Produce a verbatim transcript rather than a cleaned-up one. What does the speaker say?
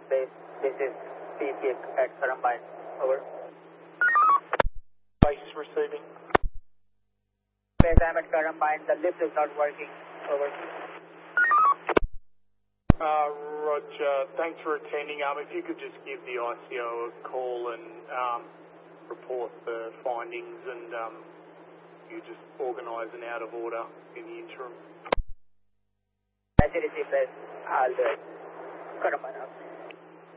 base. This is P T at Columbine. Over. Base receiving. Base, I'm at Columbine. The lift is not working. Over. Uh, Roger. Thanks for attending. Um, if you could just give the I C O a call and um, report the findings, and um, you just organise an out of order in the interim. I see receive base. I'll do it. Columbine.